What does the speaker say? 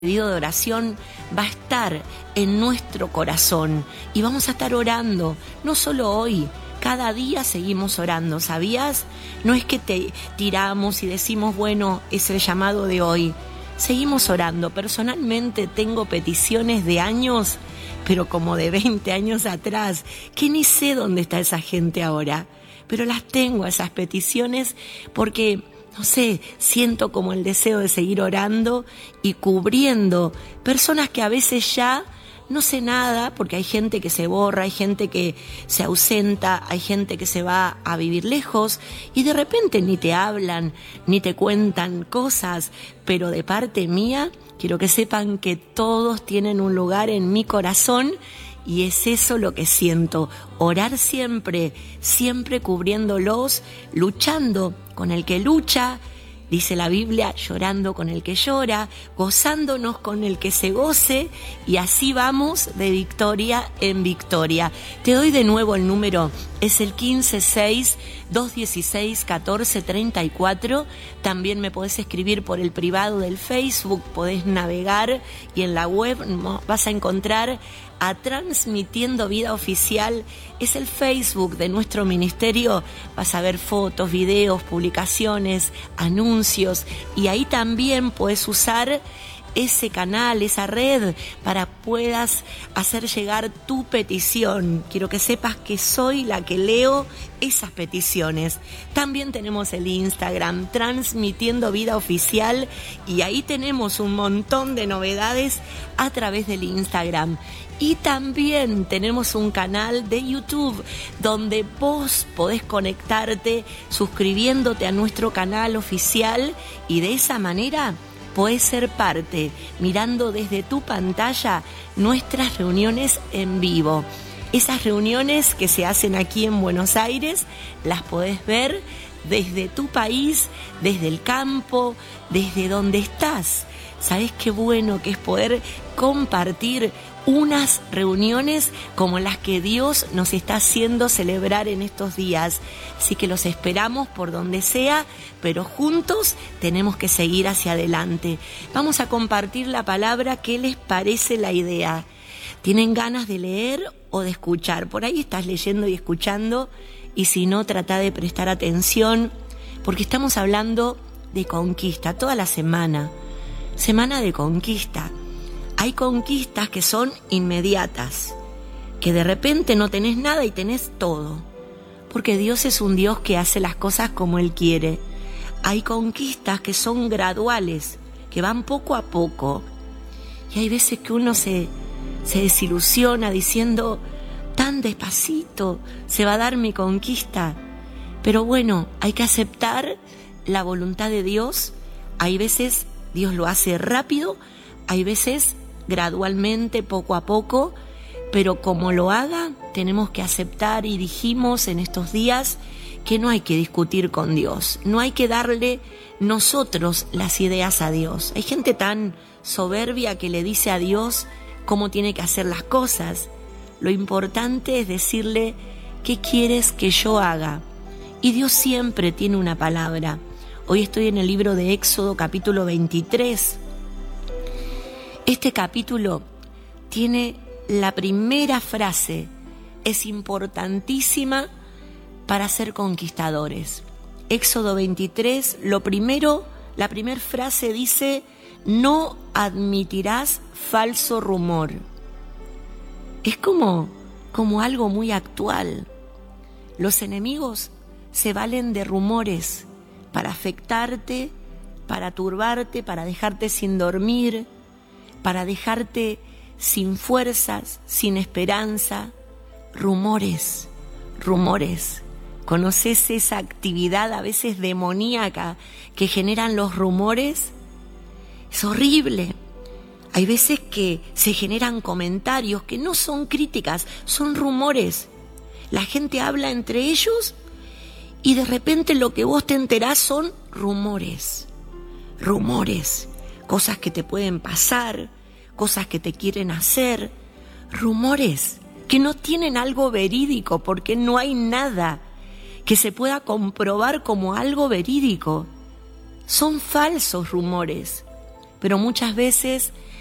pedido de oración va a estar en nuestro corazón y vamos a estar orando, no solo hoy, cada día seguimos orando, ¿sabías? No es que te tiramos y decimos, bueno, es el llamado de hoy. Seguimos orando. Personalmente tengo peticiones de años, pero como de 20 años atrás, que ni sé dónde está esa gente ahora, pero las tengo, esas peticiones, porque no sé, siento como el deseo de seguir orando y cubriendo personas que a veces ya no sé nada, porque hay gente que se borra, hay gente que se ausenta, hay gente que se va a vivir lejos y de repente ni te hablan, ni te cuentan cosas, pero de parte mía quiero que sepan que todos tienen un lugar en mi corazón. Y es eso lo que siento, orar siempre, siempre cubriéndolos, luchando con el que lucha, dice la Biblia, llorando con el que llora, gozándonos con el que se goce y así vamos de victoria en victoria. Te doy de nuevo el número, es el 156-216-1434. También me podés escribir por el privado del Facebook, podés navegar y en la web vas a encontrar a Transmitiendo Vida Oficial, es el Facebook de nuestro ministerio. Vas a ver fotos, videos, publicaciones, anuncios y ahí también puedes usar ese canal, esa red para puedas hacer llegar tu petición. Quiero que sepas que soy la que leo esas peticiones. También tenemos el Instagram, Transmitiendo Vida Oficial, y ahí tenemos un montón de novedades a través del Instagram. Y también tenemos un canal de YouTube donde vos podés conectarte suscribiéndote a nuestro canal oficial y de esa manera podés ser parte, mirando desde tu pantalla nuestras reuniones en vivo. Esas reuniones que se hacen aquí en Buenos Aires las podés ver desde tu país, desde el campo, desde donde estás. ¿Sabés qué bueno que es poder compartir unas reuniones como las que Dios nos está haciendo celebrar en estos días? Así que los esperamos por donde sea, pero juntos tenemos que seguir hacia adelante. Vamos a compartir la palabra. ¿Qué les parece la idea? ¿Tienen ganas de leer o de escuchar? Por ahí estás leyendo y escuchando, y si no, trata de prestar atención, porque estamos hablando de conquista toda la semana de conquista. Hay conquistas que son inmediatas, que de repente no tenés nada y tenés todo, porque Dios es un Dios que hace las cosas como Él quiere. Hay conquistas que son graduales, que van poco a poco, y hay veces que uno se desilusiona diciendo, tan despacito se va a dar mi conquista. Pero bueno, hay que aceptar la voluntad de Dios. Hay veces Dios lo hace rápido, hay veces gradualmente, poco a poco, pero como lo haga, tenemos que aceptar, y dijimos en estos días que no hay que discutir con Dios, no hay que darle nosotros las ideas a Dios. Hay gente tan soberbia que le dice a Dios cómo tiene que hacer las cosas. Lo importante es decirle, ¿qué quieres que yo haga? Y Dios siempre tiene una palabra. Hoy estoy en el libro de Éxodo, capítulo 23. Este capítulo tiene la primera frase, es importantísima para ser conquistadores. Éxodo 23, la primera frase dice, no admitirás falso rumor. Es como algo muy actual. Los enemigos se valen de rumores para afectarte, para turbarte, para dejarte sin dormir, para dejarte sin fuerzas, sin esperanza. Rumores. ¿Conoces esa actividad a veces demoníaca que generan los rumores? Es horrible. Hay veces que se generan comentarios que no son críticas, son rumores. La gente habla entre ellos y de repente lo que vos te enterás son rumores, cosas que te pueden pasar, cosas que te quieren hacer, rumores que no tienen algo verídico, porque no hay nada que se pueda comprobar como algo verídico. Son falsos rumores, pero muchas veces